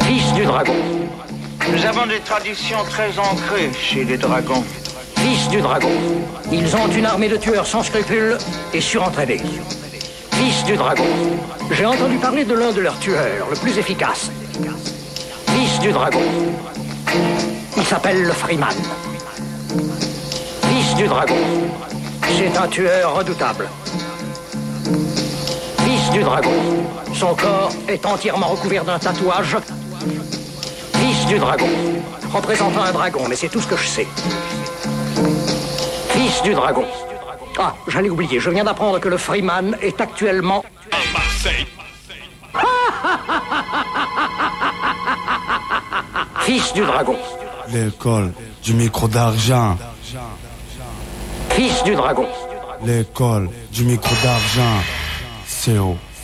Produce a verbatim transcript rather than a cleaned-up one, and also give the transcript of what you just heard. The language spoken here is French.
Fils du dragon. Nous avons des traditions très ancrées chez les dragons. Fils du dragon. Ils ont une armée de tueurs sans scrupules et surentraînés. Fils du dragon. J'ai entendu parler de l'un de leurs tueurs, le plus efficace. Fils du dragon. Il s'appelle le Freeman. Fils du dragon. C'est un tueur redoutable. Fils du dragon. Son corps est entièrement recouvert d'un tatouage. Fils du dragon. Représentant un dragon, mais c'est tout ce que je sais. Fils du dragon. Ah, j'allais oublier, je viens d'apprendre que le Freeman est actuellement... À Marseille. Fils du dragon. L'école du micro d'argent. Fils du dragon. L'école du micro d'argent. C O